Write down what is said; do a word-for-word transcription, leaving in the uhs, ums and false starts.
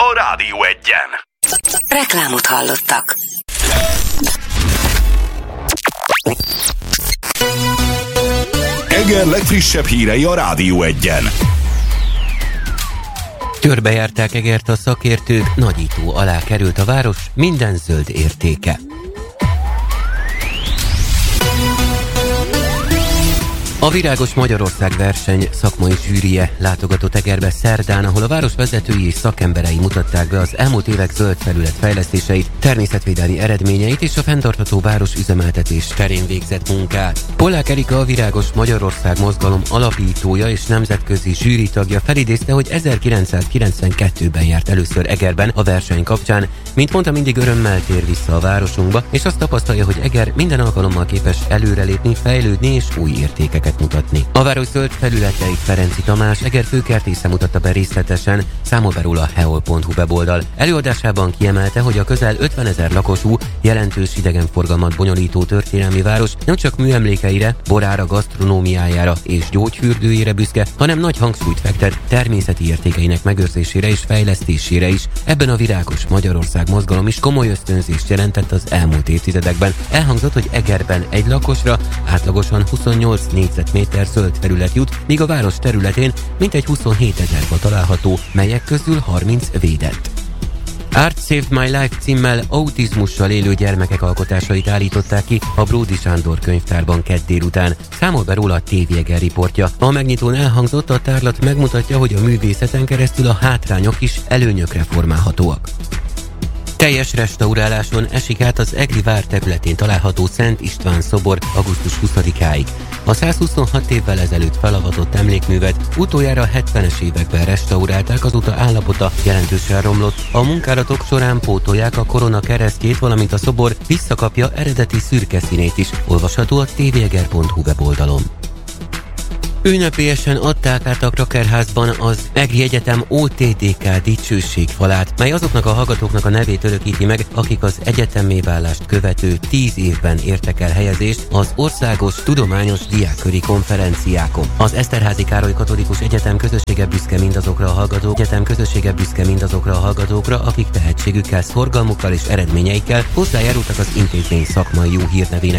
a Rádió Egyen. Reklámot hallottak. Eger legfrissebb hírei a Rádió Egyen. Körbejárták Egert a szakértők, nagyító alá került a város minden zöld értéke. A Virágos Magyarország verseny szakmai zsűrije látogatott Egerbe szerdán, ahol a város vezetői és szakemberei mutatták be az elmúlt évek zöld felület fejlesztéseit, természetvédelmi eredményeit és a fenntartható város üzemeltetés terén végzett munkát. Pollák Erika, a Virágos Magyarország mozgalom alapítója és nemzetközi zsűritagja felidézte, hogy ezerkilencszázkilencvenkettőben járt először Egerben a verseny kapcsán, mint mondta, mindig örömmel tér vissza a városunkba, és azt tapasztalja, hogy Eger minden alkalommal képes előrelépni, fejlődni és új értékeket mutatni. A város zöld felületeit Ferenci Tamás, Eger főkertésze mutatta be részletesen, számol be róla a heol pont hu weboldal. Előadásában kiemelte, hogy a közel ötvenezer lakosú, jelentős idegenforgalmat bonyolító történelmi város nem csak műemlékeire, borára, gasztronómiájára és gyógyfürdőjére büszke, hanem nagy hangsúlyt fektet természeti értékeinek megőrzésére és fejlesztésére is. Ebben a Virágos Magyarország mozgalom is komoly ösztönzést jelentett az elmúlt évtizedekben. Elhangzott, hogy Egerben egy lakosra átlagosan huszonnyolc négyzetméter zöld felület jut, míg a város területén mintegy huszonhétezer-ba található, melyek közül harminc védett. Art Saved My Life címmel autizmussal élő gyermekek alkotásait állították ki a Bródi Sándor könyvtárban kedd délután. Számol be róla a té vé Eger riportja. A megnyitón elhangzott, a tárlat megmutatja, hogy a művészeten keresztül a hátrányok is előnyökre formálhatóak. Teljes restauráláson esik át az Egri vár területén található Szent István szobor augusztus huszadikáig. A százhuszonhat évvel ezelőtt felavatott emlékművet utoljára a hetvenes években restaurálták, azóta állapota jelentősen romlott. A munkálatok során pótolják a korona keresztjét, valamint a szobor visszakapja eredeti szürke színét is. Olvasható a té vé eger pont hu weboldalon. Ünnepélyesen adták át a Krakerházban az Egri Egyetem o té dé ká dicsőségfalát, mely azoknak a hallgatóknak a nevét örökíti meg, akik az egyetemmé válást követő tíz évben értek el helyezést az országos tudományos diákköri konferenciákon. Az Eszterházy Károly Katolikus Egyetem közössége büszke mindazokra a hallgatók, Egyetem közössége büszke mindazokra a hallgatókra, akik tehetségükkel, szorgalmukkal és eredményeikkel hozzájárultak az intézmény szakmai jó hírnevének